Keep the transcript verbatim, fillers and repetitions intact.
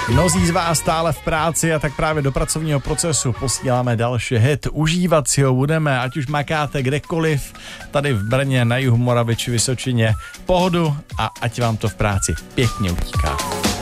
Mnozí z vás stále v práci a tak právě do pracovního procesu posíláme další hit. Užívat si ho budeme, ať už makáte kdekoliv, tady v Brně, na jihu Moravy či Vysočině. Pohodu a ať vám to v práci pěkně utíká.